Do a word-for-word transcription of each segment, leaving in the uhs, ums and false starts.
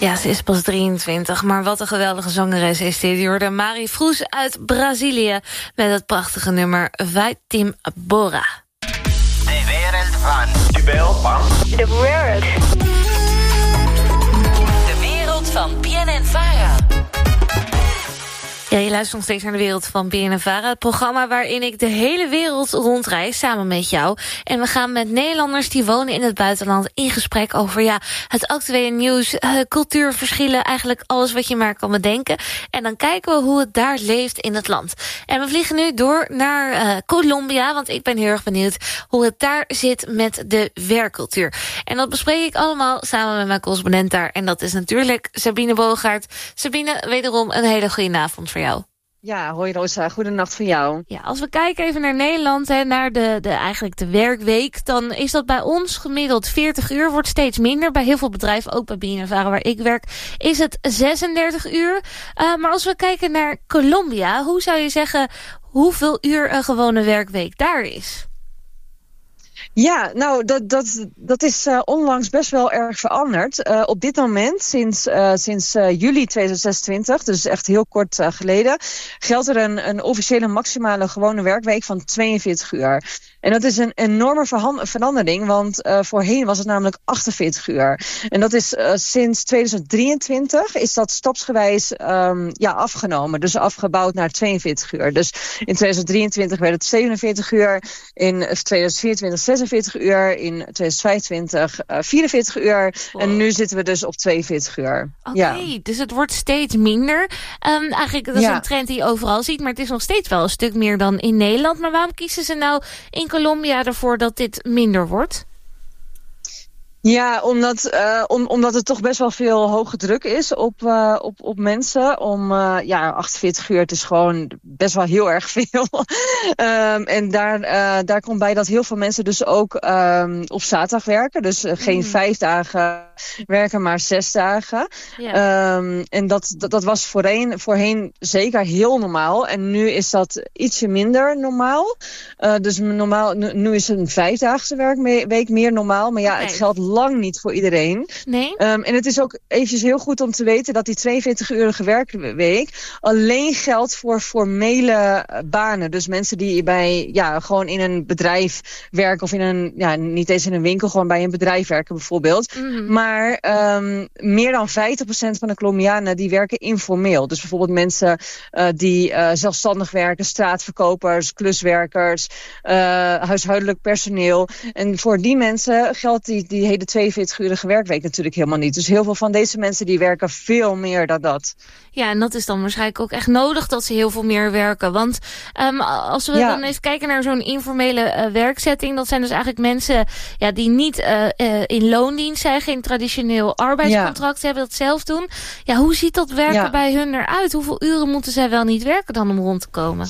Ja, ze is pas drieëntwintig, maar wat een geweldige zangeres is dit. Je hoorde Mari Froes uit Brazilië met het prachtige nummer Vai Tim Bora. De wereld van... De wereld van... De wereld. De wereld van B N N Vara. Ja, je luistert nog steeds naar de wereld van B N N Vara. Het programma waarin ik de hele wereld rondreis samen met jou. En we gaan met Nederlanders die wonen in het buitenland in gesprek over ja, het actuele nieuws, uh, cultuurverschillen, eigenlijk alles wat je maar kan bedenken. En dan kijken we hoe het daar leeft in het land. En we vliegen nu door naar uh, Colombia, want ik ben heel erg benieuwd hoe het daar zit met de werkcultuur. En dat bespreek ik allemaal samen met mijn correspondent daar. En dat is natuurlijk Sabine Boogaard. Sabine, wederom een hele goede avond voor jou. Ja, hoi Rosa, goedenacht voor jou. Ja, als we kijken even naar Nederland en naar de, de, eigenlijk de werkweek, dan is dat bij ons gemiddeld veertig uur, wordt steeds minder. Bij heel veel bedrijven, ook bij B N N Vara waar ik werk, is het zesendertig uur. Uh, maar als we kijken naar Colombia, hoe zou je zeggen hoeveel uur een gewone werkweek daar is? Ja, nou, dat, dat, dat is uh, onlangs best wel erg veranderd. Uh, op dit moment, sinds, uh, sinds uh, juli tweeduizend zesentwintig, dus echt heel kort uh, geleden, geldt er een, een officiële maximale gewone werkweek van tweeënveertig uur. En dat is een enorme verandering, want uh, voorheen was het namelijk achtenveertig uur. En dat is uh, sinds tweeduizend drieëntwintig is dat stapsgewijs um, ja, afgenomen. Dus afgebouwd naar tweeënveertig uur. Dus in tweeduizend drieëntwintig werd het zevenenveertig uur, in tweeduizend vierentwintig zesenveertig uur, in tweeduizend vijfentwintig uh, vierenveertig uur. Wow. En nu zitten we dus op tweeënveertig uur. Oké, okay, ja. Dus het wordt steeds minder. Um, eigenlijk, dat is ja. een trend die je overal ziet, maar het is nog steeds wel een stuk meer dan in Nederland. Maar waarom kiezen ze nou in Colombia ervoor dat dit minder wordt? Ja, omdat, uh, om, omdat er toch best wel veel hoge druk is op, uh, op, op mensen. Om, uh, ja, achtenveertig uur, het is gewoon best wel heel erg veel. um, en daar, uh, daar komt bij dat heel veel mensen dus ook um, op zaterdag werken. Dus uh, geen mm. vijf dagen werken, maar zes dagen. Yeah. Um, en dat, dat, dat was voorheen, voorheen zeker heel normaal. En nu is dat ietsje minder normaal. Uh, dus normaal, nu, nu is een vijfdaagse werkweek meer normaal. Maar ja, okay. Het geldt lang niet voor iedereen. Nee. Um, en het is ook eventjes heel goed om te weten dat die tweeënveertig-urige werkweek alleen geldt voor formele banen. Dus mensen die bij, ja, gewoon in een bedrijf werken of in een, ja, niet eens in een winkel, gewoon bij een bedrijf werken bijvoorbeeld. Mm-hmm. Maar um, meer dan vijftig procent van de Colombianen die werken informeel. Dus bijvoorbeeld mensen uh, die uh, zelfstandig werken, straatverkopers, kluswerkers, uh, huishoudelijk personeel. En voor die mensen geldt die, die hele tweeënveertig-urige werkweek natuurlijk helemaal niet. Dus heel veel van deze mensen die werken veel meer dan dat. Ja, en dat is dan waarschijnlijk ook echt nodig dat ze heel veel meer werken. Want um, als we ja. dan even kijken naar zo'n informele uh, werkzetting, dat zijn dus eigenlijk mensen ja, die niet uh, uh, in loondienst zijn, geen traditioneel arbeidscontract ja. hebben, dat zelf doen. Ja, hoe ziet dat werken ja. bij hun eruit? Hoeveel uren moeten zij wel niet werken dan om rond te komen?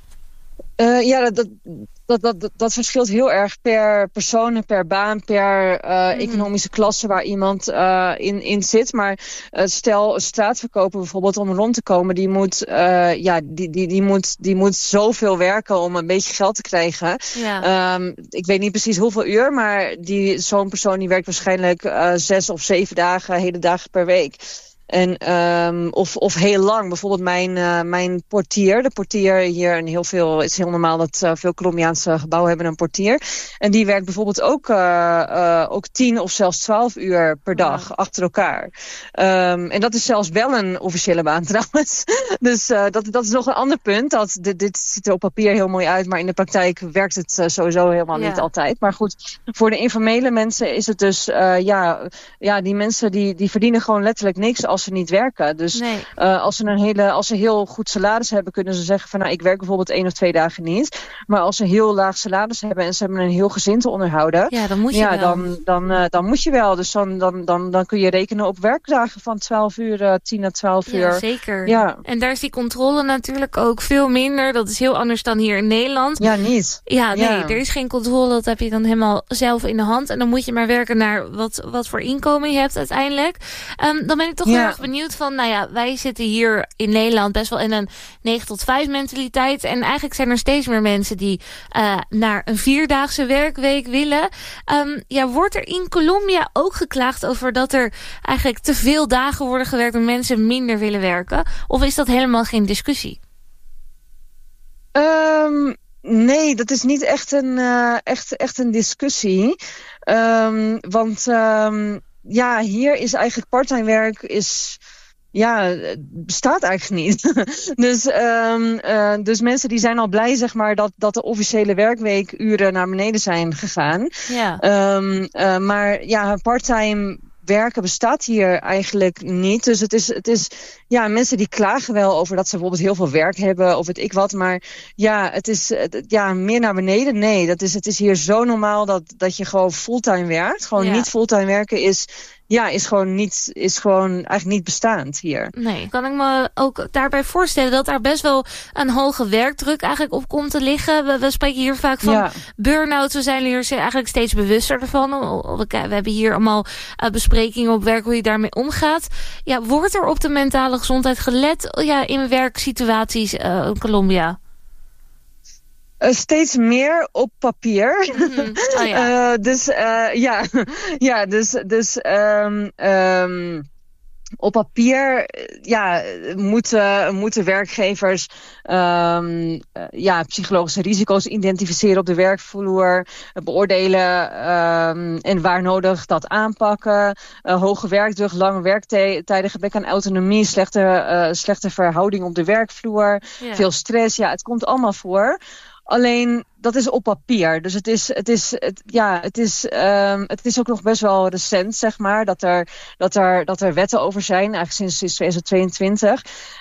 Uh, ja, dat, dat, dat, dat, dat verschilt heel erg per persoon, per baan, per uh, mm. economische klasse waar iemand uh, in, in zit. Maar uh, stel een straatverkoper bijvoorbeeld om rond te komen, die moet, uh, ja, die, die, die, moet, die moet zoveel werken om een beetje geld te krijgen. Ja. Um, ik weet niet precies hoeveel uur, maar die, zo'n persoon die werkt waarschijnlijk uh, zes of zeven dagen, hele dagen per week. En, um, of, of heel lang. Bijvoorbeeld mijn, uh, mijn portier. De portier hier in heel veel. Het is heel normaal dat uh, veel Colombiaanse gebouwen hebben een portier. En die werkt bijvoorbeeld ook, uh, uh, ook tien of zelfs twaalf uur per dag ja. achter elkaar. Um, en dat is zelfs wel een officiële baan trouwens. Dus uh, dat, dat is nog een ander punt. Dat, dit, dit ziet er op papier heel mooi uit. Maar in de praktijk werkt het uh, sowieso helemaal ja. niet altijd. Maar goed, voor de informele mensen is het dus. Uh, ja, ja, die mensen die, die verdienen gewoon letterlijk niks als ze niet werken. Dus nee. uh, als ze een hele, als ze heel goed salaris hebben, kunnen ze zeggen van nou, ik werk bijvoorbeeld één of twee dagen niet. Maar als ze heel laag salaris hebben en ze hebben een heel gezin te onderhouden, ja, dan moet je ja, wel. Dan, dan, uh, dan moet je wel. Dus dan, dan, dan, dan kun je rekenen op werkdagen van twaalf uur, uh, tien à twaalf uur. Ja, zeker. Ja. En daar is die controle natuurlijk ook veel minder. Dat is heel anders dan hier in Nederland. Ja, niet. Ja, nee, ja. er is geen controle. Dat heb je dan helemaal zelf in de hand. En dan moet je maar werken naar wat, wat voor inkomen je hebt uiteindelijk. Um, dan ben ik toch ja. heel erg benieuwd van, nou ja, wij zitten hier in Nederland best wel in een negen tot vijf mentaliteit. En eigenlijk zijn er steeds meer mensen die uh, naar een vierdaagse werkweek willen. Um, ja, wordt er in Colombia ook geklaagd over dat er eigenlijk te veel dagen worden gewerkt en mensen minder willen werken? Of is dat helemaal geen discussie? Um, nee, dat is niet echt een, uh, echt, echt een discussie. Um, want um, ja, hier is eigenlijk parttime werk is, ja, bestaat eigenlijk niet. dus, um, uh, dus mensen die zijn al blij, zeg maar, dat, dat de officiële werkweekuren naar beneden zijn gegaan. Ja. Um, uh, maar ja, parttime werken bestaat hier eigenlijk niet. Dus het is, het is, ja, mensen die klagen wel over dat ze bijvoorbeeld heel veel werk hebben of weet ik wat. Maar ja, het is, het, ja, meer naar beneden. Nee, dat is, het is hier zo normaal dat, dat je gewoon fulltime werkt. Gewoon ja. niet fulltime werken is, ja, is gewoon niet, is gewoon eigenlijk niet bestaand hier. Nee, kan ik me ook daarbij voorstellen dat daar best wel een hoge werkdruk eigenlijk op komt te liggen. We, we spreken hier vaak van ja. burn-out. We zijn hier eigenlijk steeds bewuster ervan. We, we hebben hier allemaal uh, besprekingen op werk hoe je daarmee omgaat. Ja, wordt er op de mentale gezondheid gelet ja, in werksituaties uh, in Colombia? Uh, steeds meer op papier. Mm-hmm. Oh, ja. uh, dus uh, ja, ja, dus, dus um, um, op papier ja, moeten, moeten werkgevers um, uh, ja, psychologische risico's identificeren op de werkvloer, beoordelen um, en waar nodig dat aanpakken. Uh, hoge werkdruk, lange werktijden, gebrek aan autonomie, slechte, uh, slechte verhouding op de werkvloer, ja. veel stress. Ja, het komt allemaal voor. Alleen, dat is op papier. Dus het is, het is, het, ja, het is, um, het is ook nog best wel recent, zeg maar, dat er, dat er, dat er wetten over zijn, eigenlijk sinds, sinds twintig tweeëntwintig.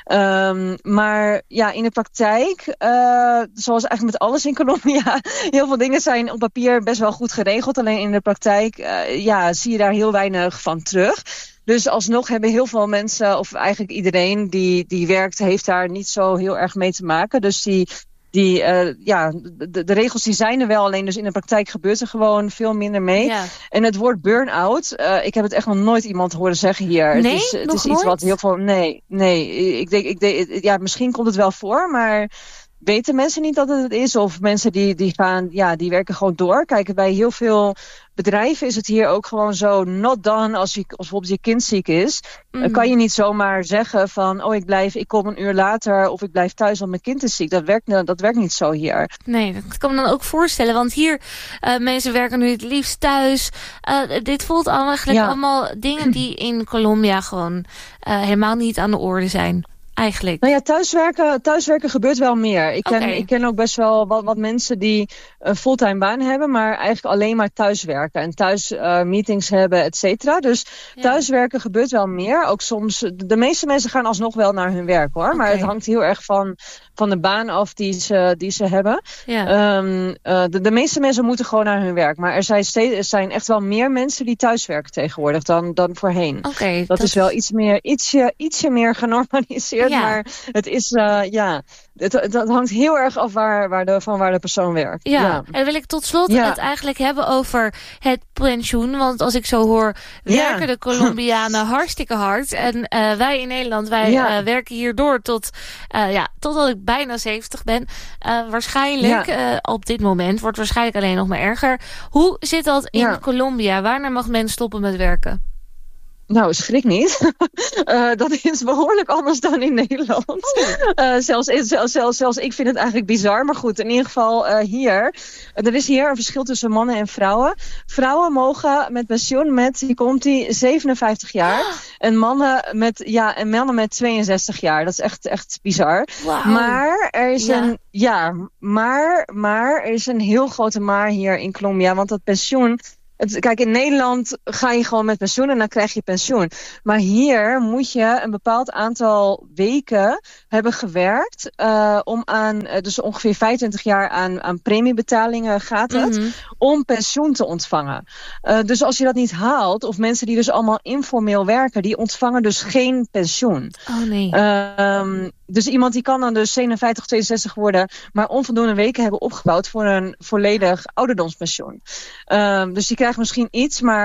Um, maar ja, in de praktijk, uh, zoals eigenlijk met alles in Colombia, heel veel dingen zijn op papier best wel goed geregeld. Alleen in de praktijk, uh, ja, zie je daar heel weinig van terug. Dus alsnog hebben heel veel mensen, of eigenlijk iedereen die, die werkt, heeft daar niet zo heel erg mee te maken. Dus die Die, uh, ja, de, de regels die zijn er wel, alleen dus in de praktijk gebeurt er gewoon veel minder mee. Ja. En het woord burn-out, uh, ik heb het echt nog nooit iemand horen zeggen hier. Nee, het is, het nog is nooit? iets wat heel veel, nee, nee, ik denk, ik denk, ja, misschien komt het wel voor, maar weten mensen niet dat het het is? Of mensen die, die gaan, ja, die werken gewoon door. Kijk, bij heel veel bedrijven is het hier ook gewoon zo not done als, je, als bijvoorbeeld je kind ziek is. Mm. Dan kan je niet zomaar zeggen van, oh, ik blijf, ik kom een uur later of ik blijf thuis want mijn kind is ziek. Dat werkt, dat werkt niet zo hier. Nee, dat kan me dan ook voorstellen. Want hier, uh, mensen werken nu het liefst thuis. Uh, dit voelt eigenlijk ja. allemaal dingen die in Colombia gewoon uh, helemaal niet aan de orde zijn. Eigenlijk. Nou ja, thuiswerken, thuiswerken gebeurt wel meer. Ik ken, okay. ik ken ook best wel wat, wat mensen die een fulltime baan hebben, maar eigenlijk alleen maar thuiswerken. En thuis uh, meetings hebben, et cetera. Dus ja. thuiswerken gebeurt wel meer. Ook soms, de meeste mensen gaan alsnog wel naar hun werk hoor. Okay. Maar het hangt heel erg van, van de baan af die ze, die ze hebben. Ja. Um, uh, de, de meeste mensen moeten gewoon naar hun werk. Maar er zijn, steeds, er zijn echt wel meer mensen die thuiswerken tegenwoordig dan, dan voorheen. Okay, dat, dat is wel iets meer, ietsje, ietsje meer genormaliseerd. Ja. Maar het is, uh, ja, het, het, het hangt heel erg af waar, waar de, van waar de persoon werkt. Ja, ja. En dan wil ik tot slot ja. het eigenlijk hebben over het pensioen. Want als ik zo hoor, werken ja. de Colombianen hartstikke hard. En uh, wij in Nederland, wij ja. uh, werken hier door tot, uh, ja, totdat ik bijna zeventig ben. Uh, waarschijnlijk, ja. uh, op dit moment, wordt waarschijnlijk alleen nog maar erger. Hoe zit dat in ja. Colombia? Wanneer mag men stoppen met werken? Nou, schrik niet. uh, dat is behoorlijk anders dan in Nederland. Uh, zelfs, zelfs, zelfs, zelfs ik vind het eigenlijk bizar. Maar goed, in ieder geval uh, hier. Uh, er is hier een verschil tussen mannen en vrouwen. Vrouwen mogen met pensioen met, hier komt die, zevenenvijftig jaar. Ah. En mannen met, ja, en mannen met tweeënzestig jaar. Dat is echt, echt bizar. Wow. Maar er is ja. een, ja, maar, maar er is een heel grote maar hier in Colombia. Want dat pensioen, kijk, in Nederland ga je gewoon met pensioen en dan krijg je pensioen. Maar hier moet je een bepaald aantal weken hebben gewerkt uh, om aan, dus ongeveer vijfentwintig jaar aan, aan premiebetalingen gaat het, mm-hmm. om pensioen te ontvangen. Uh, dus als je dat niet haalt, of mensen die dus allemaal informeel werken, die ontvangen dus geen pensioen. Oh nee. Uh, um, dus iemand die kan dan dus zevenenvijftig, tweeënzestig worden, maar onvoldoende weken hebben opgebouwd voor een volledig ouderdomspensioen. Uh, dus die krijgt misschien iets, maar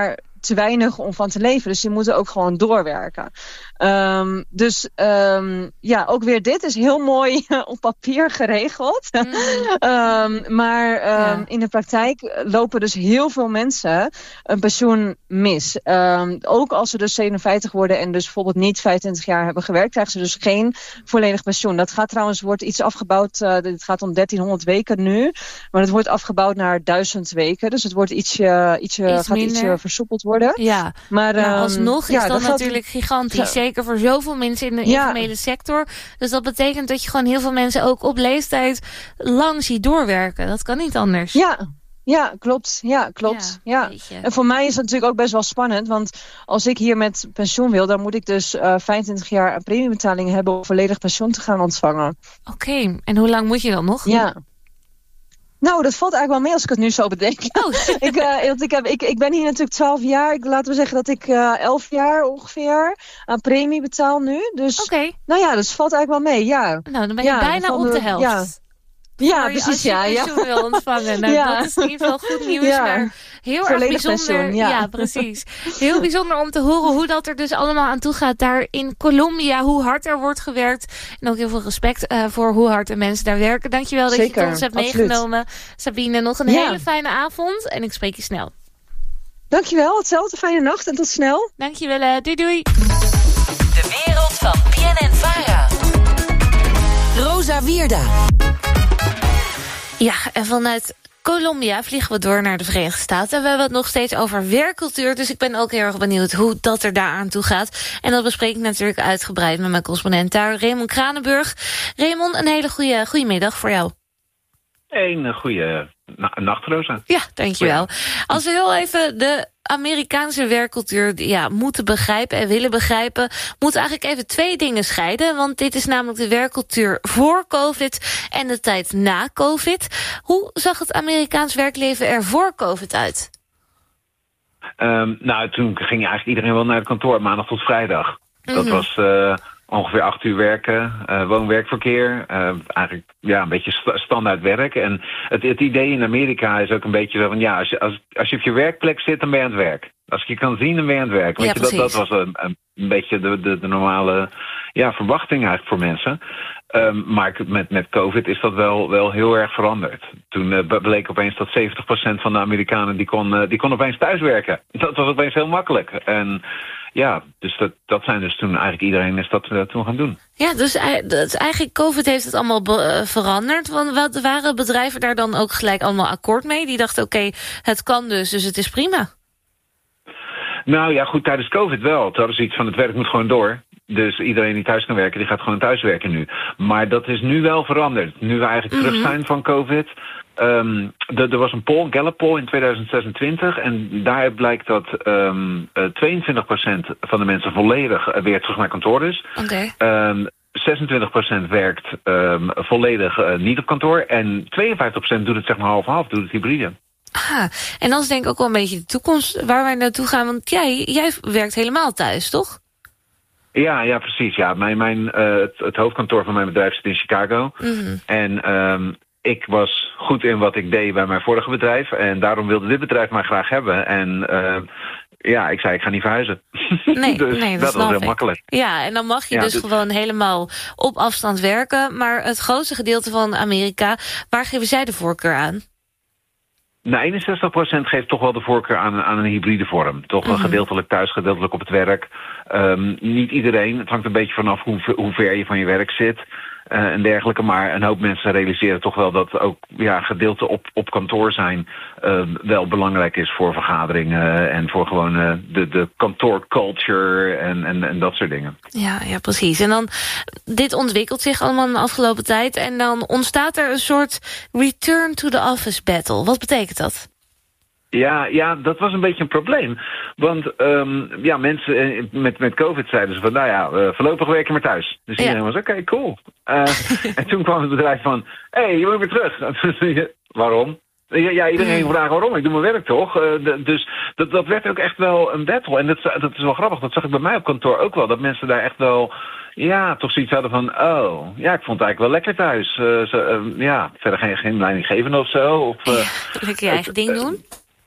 te weinig om van te leven. Dus die moeten ook gewoon doorwerken. Um, dus um, ja, ook weer dit is heel mooi op papier geregeld. Mm. um, maar um, ja. in de praktijk lopen dus heel veel mensen een pensioen mis. Um, ook als ze dus zevenenvijftig worden en dus bijvoorbeeld niet vijfentwintig jaar hebben gewerkt, krijgen ze dus geen volledig pensioen. Dat gaat trouwens, wordt iets afgebouwd, uh, dit gaat om dertienhonderd weken nu, maar het wordt afgebouwd naar duizend weken. Dus het wordt ietsje, ietsje, Iets gaat ietsje versoepeld worden. Ja, maar um, nou, alsnog is ja, dat, dat natuurlijk gaat gigantisch. Ja. Zeker voor zoveel mensen in de informele ja. sector. Dus dat betekent dat je gewoon heel veel mensen ook op leeftijd lang ziet doorwerken. Dat kan niet anders. Ja. Ja, klopt. Ja, klopt. Ja, ja. En voor mij is het natuurlijk ook best wel spannend. Want als ik hier met pensioen wil, dan moet ik dus uh, vijfentwintig jaar een premiebetaling hebben om volledig pensioen te gaan ontvangen. Oké, okay. En hoe lang moet je dan nog? Ja. Nou, dat valt eigenlijk wel mee als ik het nu zo bedenk. Oh. ik, uh, ik, heb, ik, ik ben hier natuurlijk twaalf jaar. Ik, laten we zeggen dat ik uh, elf jaar ongeveer aan premie betaal nu. Dus, okay. nou ja, dat valt eigenlijk wel mee, ja. Nou, dan ben je ja, bijna op de, de helft. Ja. Ja, je, precies, ja. Als je pensioen ja. wil ontvangen. Nou, ja. Dat is in ieder geval goed nieuws. Ja. Maar heel Volledig erg bijzonder. Pensioen, ja. ja, precies. Heel bijzonder om te horen hoe dat er dus allemaal aan toe gaat daar in Colombia. Hoe hard er wordt gewerkt. En ook heel veel respect uh, voor hoe hard de mensen daar werken. Dankjewel dat Zeker, je het ons hebt absoluut. meegenomen. Sabine, nog een ja. hele fijne avond. En ik spreek je snel. Dankjewel, hetzelfde. Fijne nacht en tot snel. Dankjewel. Uh, doei doei. De wereld van B N N Vara. Rosa Wierda. Ja, en vanuit Colombia vliegen we door naar de Verenigde Staten. We hebben het nog steeds over werkcultuur, dus ik ben ook heel erg benieuwd hoe dat er daar aan toe gaat. En dat bespreek ik natuurlijk uitgebreid met mijn correspondent daar, Raymond Kranenburg. Raymond, een hele goede, goede middag voor jou. Een goede na- nacht, Rosa. Ja, dankjewel. Als we heel even de Amerikaanse werkcultuur ja, moeten begrijpen en willen begrijpen, moeten eigenlijk even twee dingen scheiden. Want dit is namelijk de werkcultuur voor COVID en de tijd na COVID. Hoe zag het Amerikaans werkleven er voor COVID uit? Um, nou, toen ging eigenlijk iedereen wel naar het kantoor, maandag tot vrijdag. Mm-hmm. Dat was uh, ongeveer acht uur werken, uh, woon-werkverkeer. Uh, eigenlijk ja, een beetje st- standaard werk. En het, het idee in Amerika is ook een beetje zo van, ja, als je, als, als je op je werkplek zit, dan ben je aan het werk. Als je kan zien, dan ben je aan het werk. Weet ja, je, dat, dat was een, een beetje de, de, de normale ja, verwachting eigenlijk voor mensen. Um, maar met, met COVID is dat wel, wel heel erg veranderd. Toen uh, bleek opeens dat zeventig procent van de Amerikanen die kon, uh, die kon opeens thuiswerken. Dat was opeens heel makkelijk. En ja, dus dat, dat zijn dus toen eigenlijk iedereen is dat uh, toen gaan doen. Ja, dus, dus eigenlijk COVID heeft het allemaal be- uh, veranderd. Want wat waren bedrijven daar dan ook gelijk allemaal akkoord mee? Die dachten oké, okay, het kan dus, dus het is prima. Nou ja, goed, tijdens COVID wel. Toen hadden ze iets van het werk moet gewoon door. Dus iedereen die thuis kan werken, die gaat gewoon thuis werken nu. Maar dat is nu wel veranderd. Nu we eigenlijk mm-hmm. terug zijn van COVID. Um, de, er was een poll, Gallup poll in tweeduizend zesentwintig. En daar blijkt dat um, uh, tweeëntwintig procent van de mensen volledig uh, weer terug naar kantoor is. Okay. Um, zesentwintig procent werkt um, volledig uh, niet op kantoor. En tweeënvijftig procent doet het zeg maar half-half, doet het hybride. Ah, en dat is denk ik ook wel een beetje de toekomst waar wij naartoe gaan. Want jij, jij werkt helemaal thuis, toch? Ja, ja, precies. Ja. Mijn, mijn, uh, het, het hoofdkantoor van mijn bedrijf zit in Chicago. Mm-hmm. En um, ik was goed in wat ik deed bij mijn vorige bedrijf. En daarom wilde dit bedrijf mij graag hebben. En uh, ja, ik zei ik ga niet verhuizen. Nee, dus nee, dat, dat was heel ik. makkelijk. Ja, en dan mag je ja, dus, dus gewoon helemaal op afstand werken. Maar het grootste gedeelte van Amerika, waar geven zij de voorkeur aan? Nou, eenenzestig procent geeft toch wel de voorkeur aan, aan een hybride vorm. Toch wel mm-hmm. gedeeltelijk thuis, gedeeltelijk op het werk. Um, niet iedereen. Het hangt een beetje vanaf hoe, hoe ver je van je werk zit. Uh, en dergelijke. Maar een hoop mensen realiseren toch wel dat ook ja, gedeelte op, op kantoor zijn uh, wel belangrijk is voor vergaderingen en voor gewoon uh, de, de kantoorculture en, en, en dat soort dingen. Ja, ja, precies. En dan, dit ontwikkelt zich allemaal in de afgelopen tijd en dan ontstaat er een soort return to the office battle. Wat betekent dat? Ja, ja, dat was een beetje een probleem. Want um, ja, mensen met, met COVID zeiden ze van, nou ja, uh, voorlopig werken maar thuis. Dus iedereen ja. was, oké, okay, cool. Uh, en toen kwam het bedrijf van, hé, hey, je moet weer terug. Waarom? Ja, iedereen mm. vraagt waarom, ik doe mijn werk toch? Uh, de, dus dat, dat werd ook echt wel een battle. En dat, dat is wel grappig, dat zag ik bij mij op kantoor ook wel. Dat mensen daar echt wel, ja, toch zoiets hadden van, oh, ja, ik vond het eigenlijk wel lekker thuis. Uh, zo, uh, ja, verder geen, geen leidinggevende of zo. Of, uh, lekker je eigen ding doen.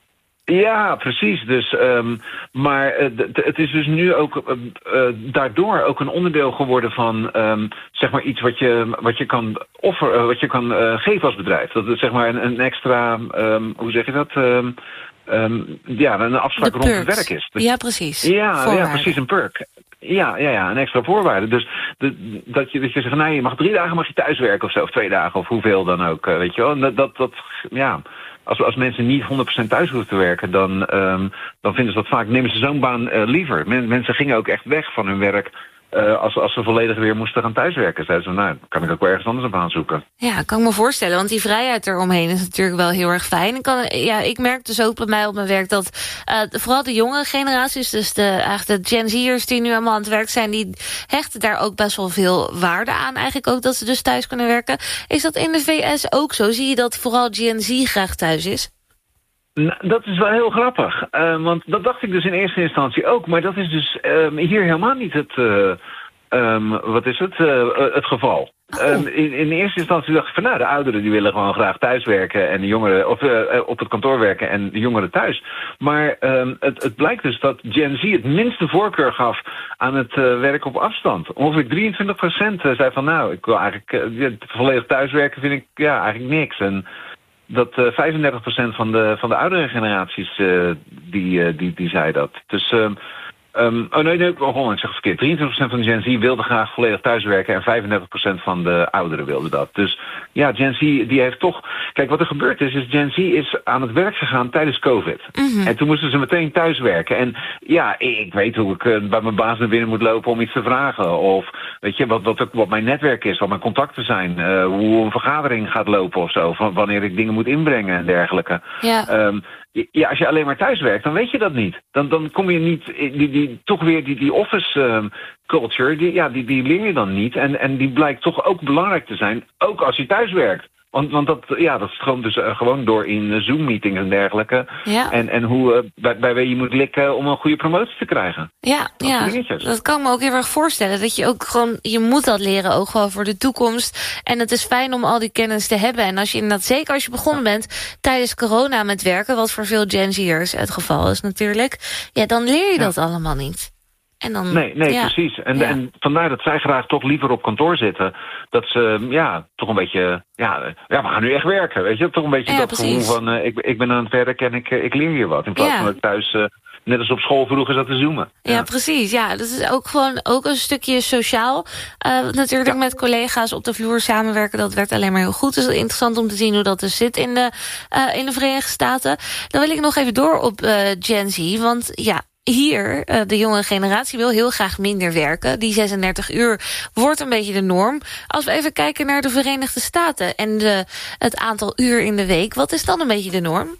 Ja, precies. Dus, um, maar uh, d- het is dus nu ook uh, uh, daardoor ook een onderdeel geworden van um, zeg maar iets wat je, wat je kan offer, uh, wat je kan uh, geven als bedrijf. Dat is zeg maar een, een extra, um, hoe zeg je dat? Um, um, ja, een afspraak rond het werk is. Ja, precies. Ja, ja, precies, een perk. Ja, ja, ja, een extra voorwaarde. Dus de, dat, je, dat je zegt, nee, je mag drie dagen mag je thuiswerken of zo, of twee dagen, of hoeveel dan ook, uh, weet je wel. En dat, dat, dat ja... Als, als mensen niet honderd procent thuis hoeven te werken, dan, um, dan vinden ze dat vaak, nemen ze zo'n baan uh, liever. Men, mensen gingen ook echt weg van hun werk uh, als, als ze volledig weer moesten gaan thuiswerken. Zeiden ze, nou, kan ik ook wel ergens anders een baan zoeken. Ja, kan ik me voorstellen, want die vrijheid eromheen is natuurlijk wel heel erg fijn. Ik, kan, ja, ik merk dus ook bij mij op mijn werk dat uh, vooral de jongere generaties, dus de, eigenlijk de Gen Z'ers die nu allemaal aan het werk zijn, die hechten daar ook best wel veel waarde aan. Eigenlijk ook dat ze dus thuis kunnen werken. Is dat in de V S ook zo? Zie je dat vooral Gen Z graag thuis is? Nou, dat is wel heel grappig. Uh, want dat dacht ik dus in eerste instantie ook. Maar dat is dus um, hier helemaal niet het, uh, um, wat is het, uh, het geval. Oh. Um, in, in eerste instantie dacht ik van nou, de ouderen die willen gewoon graag thuiswerken en de jongeren of uh, op het kantoor werken en de jongeren thuis. Maar um, het, het blijkt dus dat Gen Z het minste voorkeur gaf aan het uh, werk op afstand. Ongeveer drieëntwintig procent zei van nou, ik wil eigenlijk uh, volledig thuiswerken vind ik ja eigenlijk niks. En dat uh, vijfendertig procent van de, van de oudere generaties uh, die, uh, die, die zei dat. Dus uh, Um, oh nee, nee, oh, ik zeg verkeerd. drieëntwintig procent van de Gen Z wilde graag volledig thuiswerken en vijfendertig procent van de ouderen wilde dat. Dus ja, Gen Z die heeft toch... Kijk, wat er gebeurd is, is Gen Z is aan het werk gegaan tijdens COVID. Mm-hmm. En toen moesten ze meteen thuiswerken. En ja, ik weet hoe ik uh, bij mijn baas naar binnen moet lopen om iets te vragen. Of weet je, wat, wat, wat mijn netwerk is, wat mijn contacten zijn. Uh, hoe een vergadering gaat lopen of zo. Van wanneer ik dingen moet inbrengen en dergelijke. Ja. Um, Ja, als je alleen maar thuis werkt, dan weet je dat niet. Dan, dan kom je niet, die, die, toch weer die, die office um, culture, die, ja, die, die leer je dan niet. En, en die blijkt toch ook belangrijk te zijn, ook als je thuis werkt. Want, want dat, ja, dat stroomt dus uh, gewoon door in uh, Zoom-meetings en dergelijke. Ja. En, en hoe, uh, bij, bij wie je moet likken om een goede promotie te krijgen. Ja, dat, ja. dat kan ik me ook heel erg voorstellen. Dat je ook gewoon, je moet dat leren, ook gewoon voor de toekomst. En het is fijn om al die kennis te hebben. En als je inderdaad, zeker als je begonnen bent tijdens corona met werken, wat voor veel Gen Z'ers het geval is natuurlijk, ja, dan leer je dat ja. allemaal niet. En dan, nee, nee, ja. precies. En, ja. en vandaar dat zij graag toch liever op kantoor zitten. Dat ze, ja, toch een beetje... Ja, ja we gaan nu echt werken, weet je. Toch een beetje ja, dat precies. gevoel van... Uh, ik, ik ben aan het werk en ik, ik leer hier wat. In plaats ja. van dat ik thuis... Uh, net als op school vroeger zat te zoomen. Ja, ja, precies. Ja, dat is ook gewoon ook een stukje sociaal. Uh, natuurlijk ja. met collega's op de vloer samenwerken. Dat werkt alleen maar heel goed. Dus het is interessant om te zien hoe dat dus zit in de, uh, in de Verenigde Staten. Dan wil ik nog even door op uh, Gen Z. Want ja... Hier, de jonge generatie wil heel graag minder werken. Die zesendertig uur wordt een beetje de norm. Als we even kijken naar de Verenigde Staten en de, het aantal uur in de week, wat is dan een beetje de norm?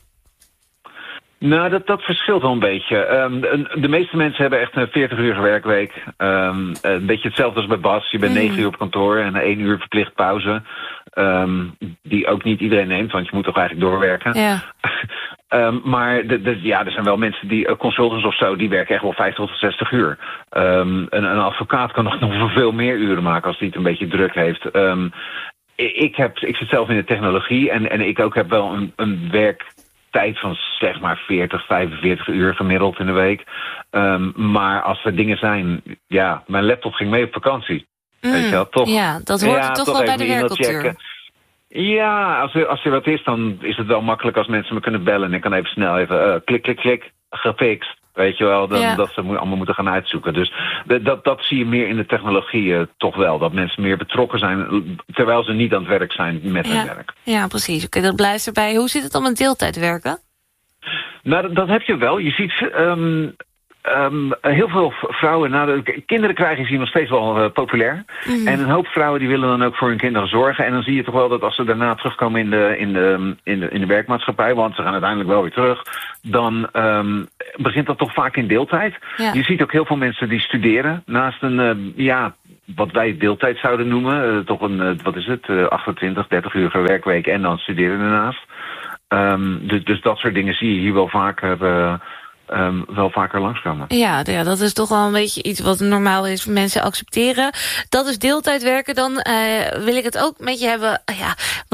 Nou, dat, dat verschilt wel een beetje. Um, de, de meeste mensen hebben echt een veertig uur werkweek. Um, een beetje hetzelfde als bij Bas. Je bent negen mm. uur op kantoor en één uur verplicht pauze. Um, die ook niet iedereen neemt, want je moet toch eigenlijk doorwerken. Ja. Um, maar de, de, ja, er zijn wel mensen die, uh, consultants of zo, die werken echt wel vijftig tot zestig uur. Um, een, een advocaat kan nog, nog veel meer uren maken als hij het een beetje druk heeft. Um, ik, heb, ik zit zelf in de technologie en, en ik ook heb wel een, een werktijd van zeg maar veertig, vijfenveertig uur gemiddeld in de week. Um, maar als er dingen zijn, ja, mijn laptop ging mee op vakantie. Mm, Weet je wel, toch? Ja, dat hoort ja, er toch, toch wel bij de werkcultuur. Ja, als er, als er wat is, dan is het wel makkelijk als mensen me kunnen bellen. En ik kan even snel even uh, klik, klik, klik, gefixt. Weet je wel, dan, ja. dat ze mo- allemaal moeten gaan uitzoeken. Dus de, dat, dat zie je meer in de technologie uh, toch wel. Dat mensen meer betrokken zijn, terwijl ze niet aan het werk zijn met ja. hun werk. Ja, precies. Oké, dat blijft erbij. Hoe zit het om een deeltijd werken? Nou, dat, dat heb je wel. Je ziet... Um, Um, heel veel vrouwen, nou, de kinderen krijgen is hier nog steeds wel uh, populair. Mm. En een hoop vrouwen die willen dan ook voor hun kinderen zorgen. En dan zie je toch wel dat als ze daarna terugkomen in de, in de, in de, in de werkmaatschappij, want ze gaan uiteindelijk wel weer terug, dan um, begint dat toch vaak in deeltijd. Ja. Je ziet ook heel veel mensen die studeren naast een, uh, ja, wat wij deeltijd zouden noemen. Uh, toch een, uh, wat is het, uh, achtentwintig, dertig uur werkweek en dan studeren daarnaast. Um, dus, dus dat soort dingen zie je hier wel vaker... Uh, Um, wel vaker langskomen. Ja, ja, dat is toch wel een beetje iets wat normaal is. Mensen accepteren. Dat is deeltijd werken. Dan uh, wil ik het ook met je hebben. Ja, wat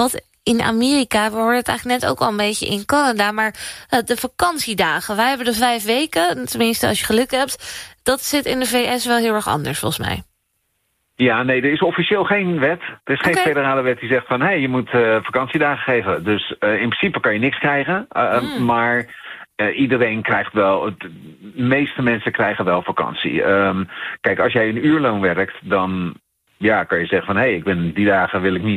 in Amerika, we hoorden het eigenlijk net ook al een beetje in Canada, maar uh, de vakantiedagen. Wij hebben de vijf weken, tenminste als je geluk hebt. Dat zit in de V S wel heel erg anders volgens mij. Ja, nee, er is officieel geen wet. Er is geen Okay. federale wet die zegt van, hé, hey, je moet uh, vakantiedagen geven. Dus uh, in principe kan je niks krijgen. Uh, mm. Maar uh, iedereen krijgt wel, het, de meeste mensen krijgen wel vakantie. Um, kijk, als jij een uurloon werkt, dan ja, kan je zeggen van, hé, hey, ik ben die dagen wil ik niet